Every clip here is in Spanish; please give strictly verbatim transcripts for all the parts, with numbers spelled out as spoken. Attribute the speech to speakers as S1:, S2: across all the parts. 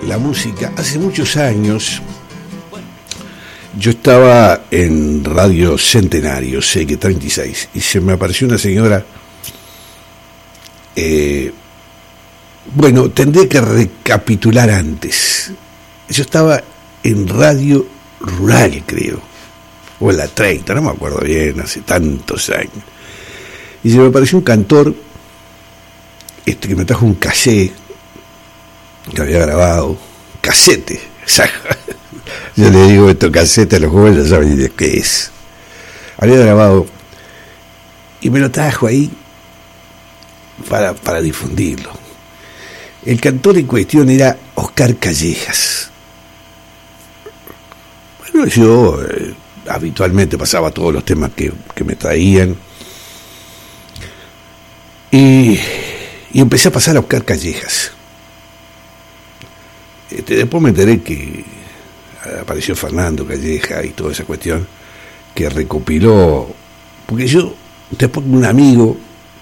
S1: la música. Hace muchos años yo estaba en Radio Centenario, sé que treinta y seis, y se me apareció una señora. Eh, bueno, tendré que recapitular antes. Yo estaba en Radio Rural, creo, o en la treinta, no me acuerdo bien, hace tantos años. Y se me apareció un cantor este, que me trajo un cassette que había grabado, casete, yo le digo esto, casete a los jóvenes, ya saben de qué es. Había grabado y me lo trajo ahí para, para difundirlo. El cantor en cuestión era Oscar Callejas. Bueno, yo eh, habitualmente pasaba todos los temas que, que me traían y, y empecé a pasar a Oscar Callejas. Este, después me enteré que apareció Fernando Calleja y toda esa cuestión que recopiló, porque yo después con un amigo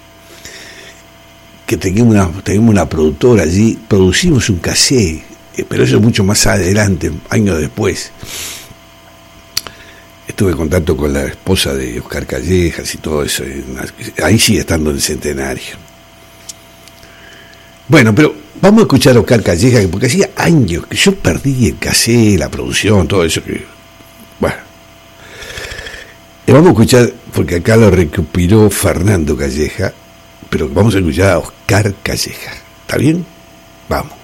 S1: que teníamos una, teníamos una productora allí, producimos un cassette, eh, pero eso mucho más adelante, años después. Estuve en contacto con la esposa de Oscar Callejas y todo eso, ahí sigue estando en el Centenario. Bueno, pero vamos a escuchar a Oscar Callejas, porque hacía años que yo perdí el cassette, la producción, todo eso que... Bueno, y vamos a escuchar, porque acá lo recopiló Fernando Calleja, pero vamos a escuchar a Oscar Calleja. ¿Está bien? Vamos.